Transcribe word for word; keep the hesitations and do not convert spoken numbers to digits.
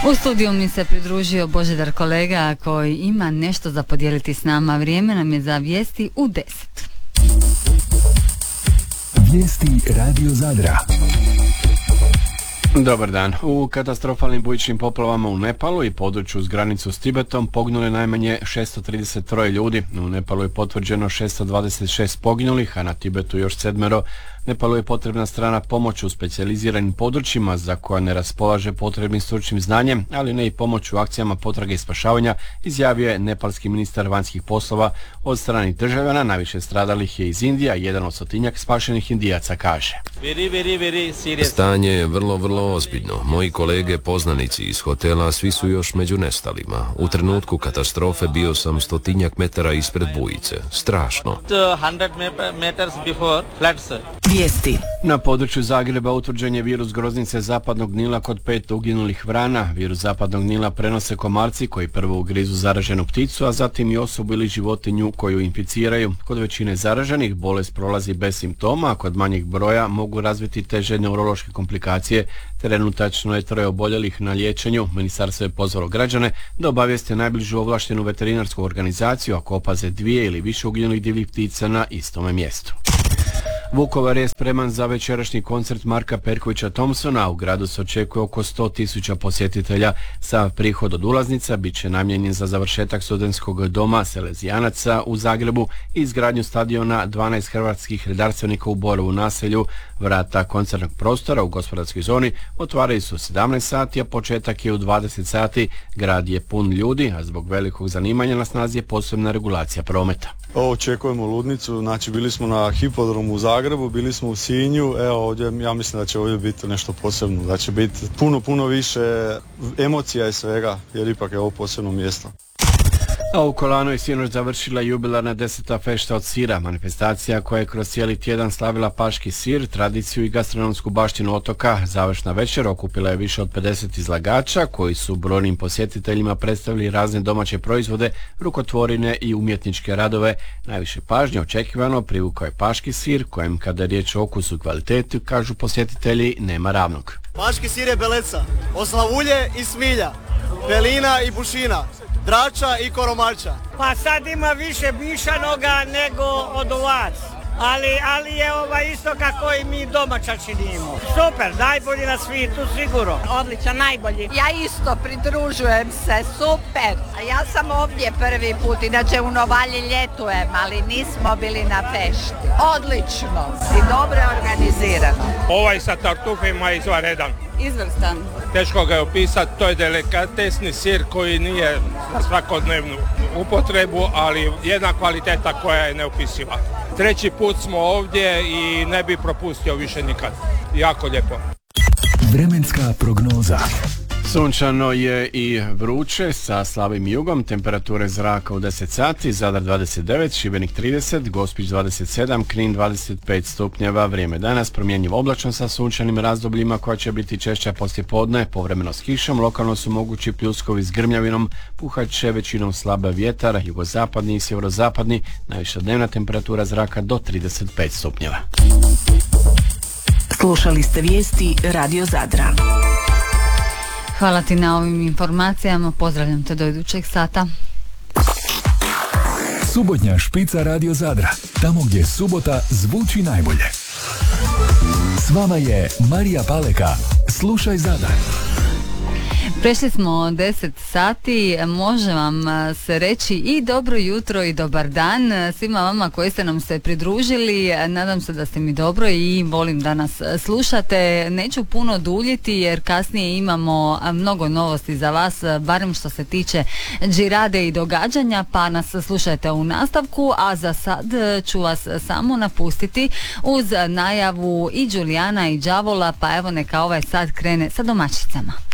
U studiju mi se pridružio Božidar kolega koji ima nešto za podijeliti s nama. Vrijeme nam je za vijesti u deset. Vijesti Radio Zadra. Dobar dan. U katastrofalnim bujičnim poplavama u Nepalu i području uz granicu s Tibetom poginulo je najmanje šesto trideset tri ljudi. U Nepalu je potvrđeno šesto dvadeset šest poginulih, a na Tibetu još sedmero. Nepalu je potrebna strana pomoć u specijaliziranim područjima za koja ne raspolaže potrebnim stručnim znanjem, ali ne i pomoć u akcijama potrage i spašavanja, izjavio je nepalski ministar vanjskih poslova. Od stranih državljana najviše stradalih je iz Indije, a jedan od stotinjak spašenih Indijaca kaže: Very, very, very serious. Stanje je vrlo, vrlo ozbiljno. Moji kolege poznanici iz hotela svi su još među nestalima. U trenutku katastrofe bio sam stotinjak metara ispred bujice. Strašno. one hundred meters before floods. Vijesti. Na području Zagreba utvrđen je virus groznice zapadnog Nila kod pet uginulih vrana. Virus zapadnog Nila prenose komarci koji prvo ugrizu zaraženu pticu, a zatim i osobu ili životinju koju inficiraju. Kod većine zaraženih bolest prolazi bez simptoma, a kod manjeg broja mogu razviti teže neurološke komplikacije. Trenutačno je troje oboljelih na liječenju. Ministarstvo je pozvalo građane da obavijeste najbližu ovlaštenu veterinarsku organizaciju ako opaze dvije ili više uginulih divljih ptica na istome mjestu. Vukovar je spreman za večerašnji koncert Marka Perkovića Thompsona. U gradu se očekuje oko sto tisuća posjetitelja. Sav prihod od ulaznica bit će namijenjen za završetak studentskog doma Selezijanaca u Zagrebu i izgradnju stadiona dvanaest hrvatskih redarstvenika u Borovu naselju. Vrata koncertnog prostora u gospodarskoj zoni otvaraju se u sedamnaest sati, a početak je u dvadeset sati. Grad je pun ljudi, a zbog velikog zanimanja na snazi je posebna regulacija prometa. Očekujemo ludnicu, znači bili smo na hipodromu u Zagrebu, bili smo u Sinju, evo ovdje, ja mislim da će ovdje biti nešto posebno, da će biti puno, puno više emocija i svega, jer ipak je ovo posebno mjesto. A u Kolanu je sinoć završila jubilarna deseta fešta od sira, manifestacija koja je kroz cijeli tjedan slavila paški sir, tradiciju i gastronomsku baštinu otoka. Završna večer okupila je više od pedeset izlagača koji su brojnim posjetiteljima predstavili razne domaće proizvode, rukotvorine i umjetničke radove. Najviše pažnje očekivano privukao je paški sir, kojem kada je riječ o okusu i kvalitetu, kažu posjetitelji, nema ravnog. Paški sir je beleca, oslavulje i smilja, pelina i bušina, drača i koromača. Pa sad ima više mišanoga nego od ovac, ali, ali je ovaj isto kako i mi domaća činimo. Super, najbolji na svijetu sigurno. Odličan, najbolji. Ja isto pridružujem se, super. A ja sam ovdje prvi put, inače u Novalji ljetujem, ali nismo bili na fešti. Odlično i dobro organizirano. Ovaj sa tartufima je izvanredan. Izvrstan. Teško ga je opisati, to je delikatesni sir koji nije za svakodnevnu upotrebu, ali jedna kvaliteta koja je neopisiva. Treći put smo ovdje i ne bi propustio više nikad. Jako lijepo. Vremenska prognoza. Sunčano je i vruće sa slabim jugom, temperature zraka u deset sati, Zadar dvadeset devet, Šibenik trideset, Gospić dvadeset sedam, Knin dvadeset pet stupnjeva. Vrijeme danas promjenjivo oblačno sa sunčanim razdobljima koja će biti češća poslije podne, povremeno s kišom, lokalno su mogući pljuskovi s grmljavinom, puhat će većinom slaba vjetar, jugozapadni i sjeverozapadni, najviša dnevna temperatura zraka do trideset pet stupnjeva. Slušali ste vijesti Radio Zadra. Hvala ti na ovim informacijama, pozdravljam te do idućeg sata. Subotnja špica Radio Zadra, tamo gdje subota zvuči najbolje. S vama je Marija Paleka, slušaj Zadar. Prešli smo deset sati, može vam se reći i dobro jutro i dobar dan svima vama koji ste nam se pridružili. Nadam se da ste mi dobro i volim da nas slušate. Neću puno duljiti jer kasnije imamo mnogo novosti za vas, barem što se tiče džirade i događanja, pa nas slušajte u nastavku, a za sad ću vas samo napustiti uz najavu i Đulijana i Đavola, pa evo neka ovaj sad krene sa domaćicama.